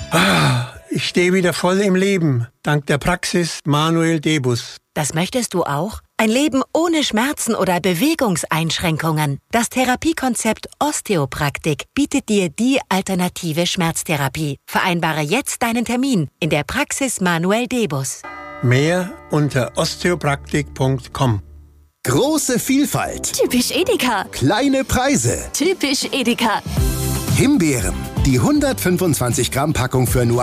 Ich stehe wieder voll im Leben, dank der Praxis Manuel Debus. Das möchtest du auch? Ein Leben ohne Schmerzen oder Bewegungseinschränkungen. Das Therapiekonzept Osteopraktik bietet dir die alternative Schmerztherapie. Vereinbare jetzt deinen Termin in der Praxis Manuel Debus. Mehr unter osteopraktik.com. Große Vielfalt. Typisch Edeka. Kleine Preise. Typisch Edeka. Himbeeren. Die 125 Gramm Packung für nur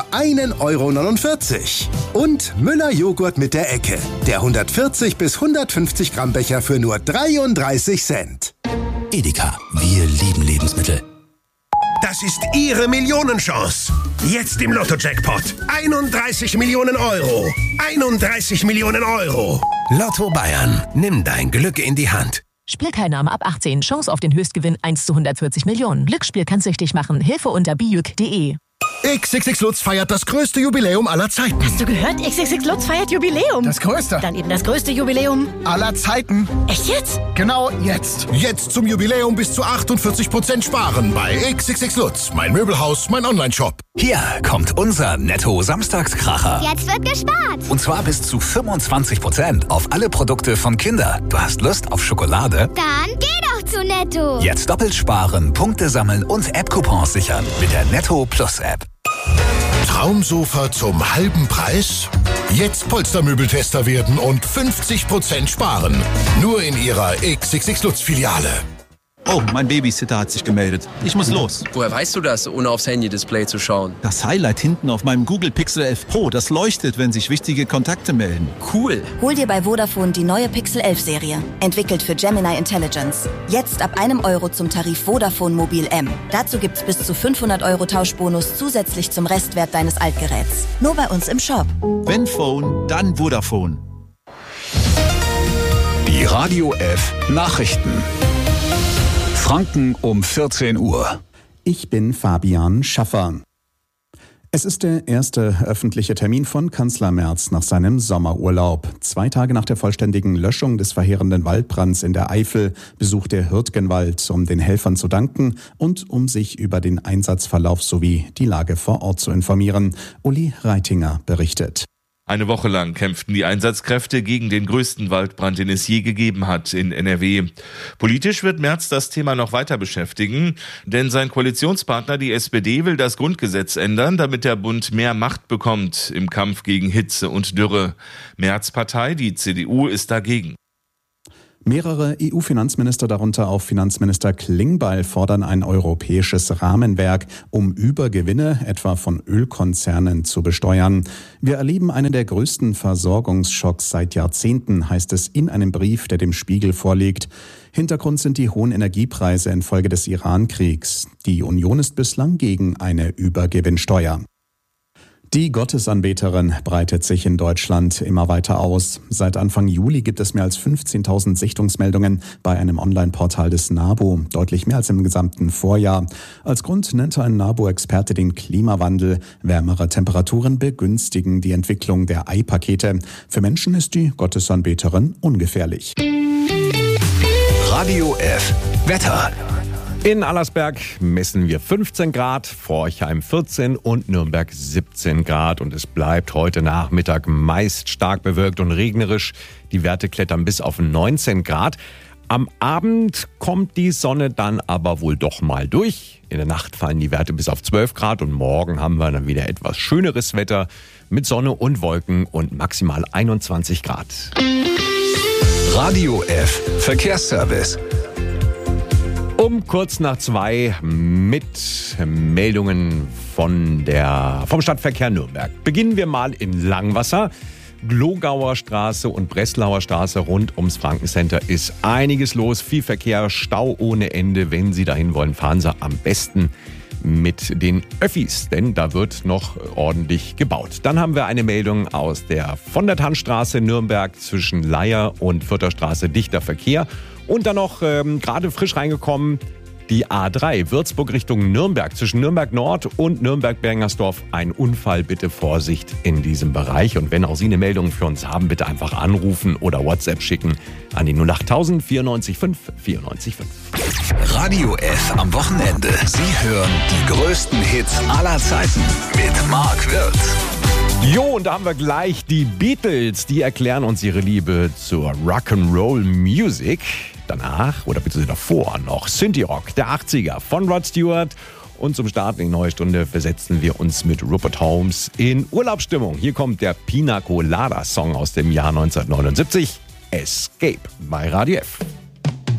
1,49 €. Und Müller Joghurt mit der Ecke. Der 140 bis 150 Gramm Becher für nur 33 Cent. Edeka. Wir lieben Lebensmittel. Das ist Ihre Millionenchance. Jetzt im Lotto-Jackpot. 31 Millionen Euro. 31 Millionen Euro. Lotto Bayern. Nimm dein Glück in die Hand. Spielteilnahme ab 18. Chance auf den Höchstgewinn 1 zu 140 Millionen. Glücksspiel kann süchtig machen. Hilfe unter bijuk.de. XXX Lutz feiert das größte Jubiläum aller Zeiten. Hast du gehört? XXX Lutz feiert Jubiläum. Das größte. Dann eben das größte Jubiläum aller Zeiten. Echt jetzt? Genau jetzt. Jetzt zum Jubiläum bis zu 48% sparen bei XXX Lutz. Mein Möbelhaus, mein Onlineshop. Hier kommt unser Netto-Samstagskracher. Jetzt wird gespart. Und zwar bis zu 25% auf alle Produkte von Kinder. Du hast Lust auf Schokolade? Dann geh doch zu Netto. Jetzt doppelt sparen, Punkte sammeln und App-Coupons sichern mit der Netto Plus App. Traumsofa zum halben Preis? Jetzt Polstermöbeltester werden und 50% sparen. Nur in Ihrer XXX Lutz Filiale. Oh, mein Babysitter hat sich gemeldet. Ich muss los. Woher weißt du das, ohne aufs Handy-Display zu schauen? Das Highlight hinten auf meinem Google Pixel 11 Pro, das leuchtet, wenn sich wichtige Kontakte melden. Cool. Hol dir bei Vodafone die neue Pixel 11 Serie. Entwickelt für Gemini Intelligence. Jetzt ab €1 zum Tarif Vodafone Mobil M. Dazu gibt's bis zu 500 € Tauschbonus zusätzlich zum Restwert deines Altgeräts. Nur bei uns im Shop. Wenn Phone, dann Vodafone. Die Radio F Nachrichten. Franken um 14 Uhr. Ich bin Fabian Schaffer. Es ist der erste öffentliche Termin von Kanzler Merz nach seinem Sommerurlaub. 2 Tage nach der vollständigen Löschung des verheerenden Waldbrands in der Eifel besucht er Hürtgenwald, um den Helfern zu danken und um sich über den Einsatzverlauf sowie die Lage vor Ort zu informieren. Uli Reitinger berichtet. Eine Woche lang kämpften die Einsatzkräfte gegen den größten Waldbrand, den es je gegeben hat in NRW. Politisch wird Merz das Thema noch weiter beschäftigen, denn sein Koalitionspartner, die SPD, will das Grundgesetz ändern, damit der Bund mehr Macht bekommt im Kampf gegen Hitze und Dürre. Merz' Partei, die CDU, ist dagegen. Mehrere EU-Finanzminister, darunter auch Finanzminister Klingbeil, fordern ein europäisches Rahmenwerk, um Übergewinne etwa von Ölkonzernen zu besteuern. Wir erleben einen der größten Versorgungsschocks seit Jahrzehnten, heißt es in einem Brief, der dem Spiegel vorliegt. Hintergrund sind die hohen Energiepreise infolge des Iran-Kriegs. Die Union ist bislang gegen eine Übergewinnsteuer. Die Gottesanbeterin breitet sich in Deutschland immer weiter aus. Seit Anfang Juli gibt es mehr als 15.000 Sichtungsmeldungen bei einem Online-Portal des NABU, deutlich mehr als im gesamten Vorjahr. Als Grund nannte ein NABU-Experte den Klimawandel. Wärmere Temperaturen begünstigen die Entwicklung der Eipakete. Für Menschen ist die Gottesanbeterin ungefährlich. Radio F Wetter. In Allersberg messen wir 15 Grad, Forchheim 14 und Nürnberg 17 Grad. Und es bleibt heute Nachmittag meist stark bewölkt und regnerisch. Die Werte klettern bis auf 19 Grad. Am Abend kommt die Sonne dann aber wohl doch mal durch. In der Nacht fallen die Werte bis auf 12 Grad und morgen haben wir dann wieder etwas schöneres Wetter mit Sonne und Wolken und maximal 21 Grad. Radio F Verkehrsservice. Um kurz nach 2 mit Meldungen vom Stadtverkehr Nürnberg. Beginnen wir mal in Langwasser. Glogauer Straße und Breslauer Straße rund ums Frankencenter ist einiges los. Viel Verkehr, Stau ohne Ende. Wenn Sie dahin wollen, fahren Sie am besten mit den Öffis, denn da wird noch ordentlich gebaut. Dann haben wir eine Meldung von der Tannstraße Nürnberg zwischen Leier und Vierter Straße, dichter Verkehr. Und dann noch gerade frisch reingekommen, Die A3 Würzburg Richtung Nürnberg, zwischen Nürnberg Nord und Nürnberg-Bergersdorf. Ein Unfall, bitte Vorsicht in diesem Bereich. Und wenn auch Sie eine Meldung für uns haben, bitte einfach anrufen oder WhatsApp schicken an die 08000 94 5 94 5. Radio F am Wochenende. Sie hören die größten Hits aller Zeiten mit Marc Wirth. Jo, und da haben wir gleich die Beatles. Die erklären uns ihre Liebe zur Rock'n'Roll Music. Danach, oder beziehungsweise davor noch Synthie Rock der 80er von Rod Stewart. Und zum Start in die neue Stunde versetzen wir uns mit Rupert Holmes in Urlaubsstimmung. Hier kommt der Pina Colada Song aus dem Jahr 1979. Escape bei Radio F.